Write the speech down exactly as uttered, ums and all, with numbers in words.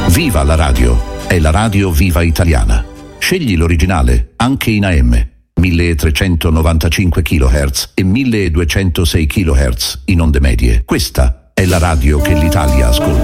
Viva la radio! È la radio Viva Italiana. Scegli l'originale, anche in A M. milletrecentonovantacinque chilohertz e milleduecentosei chilohertz in onde medie. Questa è la radio che l'Italia ascolta.